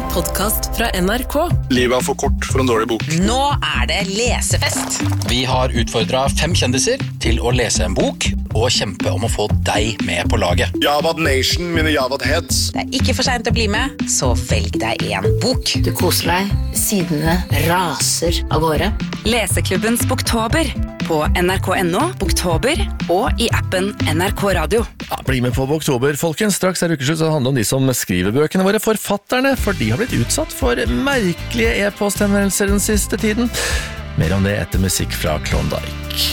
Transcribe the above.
podcast fra NRK. Livet for kort for en dårlig bok. Nå det lesefest. Vi har utfordret 5 kjendiser til å lese en bok og kjempe om å få deg med på laget. Javad Nation, mine Javad Heads. Det ikke for sent å bli med, så velg deg en bok. Du koser deg, sidene raser av gårde. Leseklubbens Boktober på NRK.no, Boktober og i appen NRK Radio. Ja, bli med på Boktober, folkens. Straks ukeslutt så handler det om de som skriver bøkene våre, forfatterne, for de har blitt utsatt for merkelige e-posthenvendelser den siste tiden. Mer om det etter musikk fra Klondike.